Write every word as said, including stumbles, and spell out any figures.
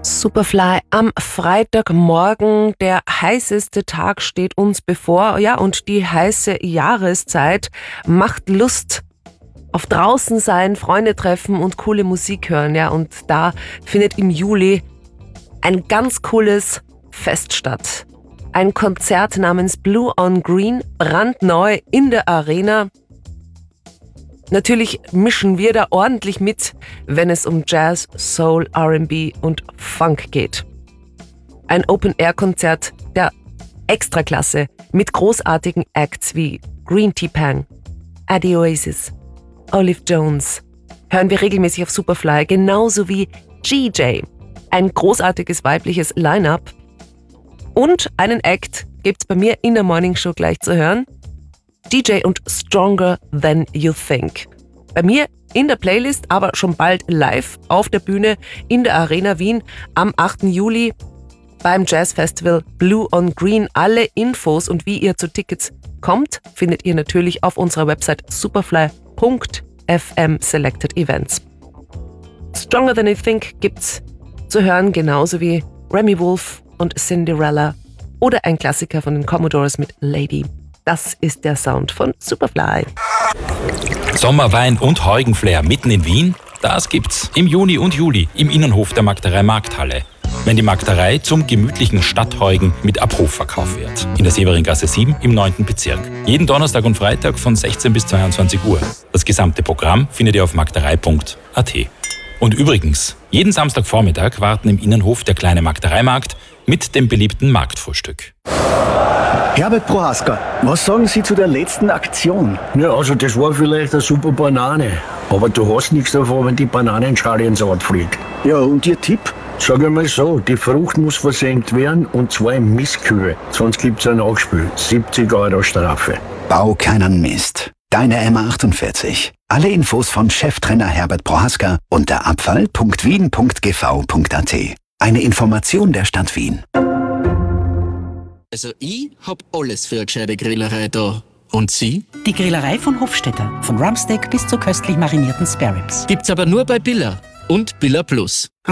Superfly am Freitagmorgen. Der heißeste Tag steht uns bevor. Ja, und die heiße Jahreszeit macht Lust auf draußen sein, Freunde treffen und coole Musik hören. Ja, und da findet im Juli ein ganz cooles Fest statt. Ein Konzert namens Blue on Green, brandneu in der Arena. Natürlich mischen wir da ordentlich mit, wenn es um Jazz, Soul, R and B und Funk geht. Ein Open-Air-Konzert der Extraklasse mit großartigen Acts wie Green Tea Pang, Adi Oasis, Olive Jones. Hören wir regelmäßig auf Superfly, genauso wie G J. Ein großartiges weibliches Line-Up. Und einen Act gibt's bei mir in der Morning Show gleich zu hören. D J und Stronger Than You Think. Bei mir in der Playlist, aber schon bald live auf der Bühne in der Arena Wien am achten Juli beim Jazz Festival Blue on Green. Alle Infos und wie ihr zu Tickets kommt, findet ihr natürlich auf unserer Website superfly punkt f m Selected Events. Stronger Than You Think gibt's zu hören, genauso wie Remy Wolf und Cinderella oder ein Klassiker von den Commodores mit Lady. Das ist der Sound von Superfly. Sommerwein und Heugenflair mitten in Wien? Das gibt's im Juni und Juli im Innenhof der Magderei Markthalle. Wenn die Magderei zum gemütlichen Stadtheugen mit Abrufverkauf wird. In der Severingasse sieben im neunten Bezirk. Jeden Donnerstag und Freitag von sechzehn bis zweiundzwanzig Uhr. Das gesamte Programm findet ihr auf magderei punkt a t. Und übrigens, jeden Samstagvormittag warten im Innenhof der kleine Magdereimarkt mit dem beliebten Marktfrühstück. Herbert Prohaska, was sagen Sie zu der letzten Aktion? Ja, also das war vielleicht eine super Banane. Aber du hast nichts davon, wenn die Bananenschale ins Ort fliegt. Ja, und Ihr Tipp? Sag einmal so, die Frucht muss versenkt werden und zwar in Mistkühe. Sonst gibt's ein Nachspiel. siebzig Euro Strafe. Bau keinen Mist. Deine M achtundvierzig. Alle Infos von Cheftrainer Herbert Prohaska unter abfall punkt wien punkt g v punkt a t. Eine Information der Stadt Wien. Also ich hab alles für eine gescheite Grillerei da. Und Sie? Die Grillerei von Hofstetter. Von Rumpsteak bis zu köstlich marinierten Spare Ribs. Gibt's aber nur bei Billa und Billa Plus.